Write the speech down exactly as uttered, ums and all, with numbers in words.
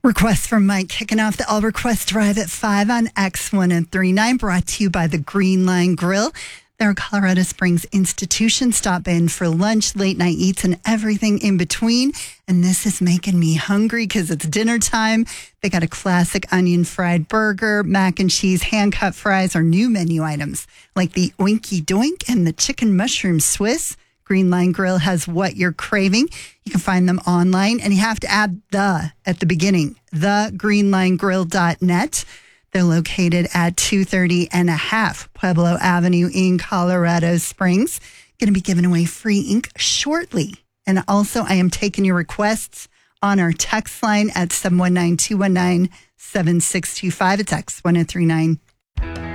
Request from Mike kicking off the All Request Drive at five on X one oh three nine, brought to you by the Green Line Grill. They're a Colorado Springs institution. Stop in for lunch, late night eats, and everything in between. And this is making me hungry because it's dinner time. They got a classic onion fried burger, mac and cheese, hand-cut fries are new menu items like the Oinky Doink and the chicken mushroom Swiss. Green Line Grill has what you're craving. You can find them online, and you have to add the at the beginning, the green line grill dot net. They're located at two thirty and a half Pueblo Avenue in Colorado Springs. Going to be giving away free ink shortly. And also, I am taking your requests on our text line at seven one nine, two one nine, seven six two five. It's X one oh three nine.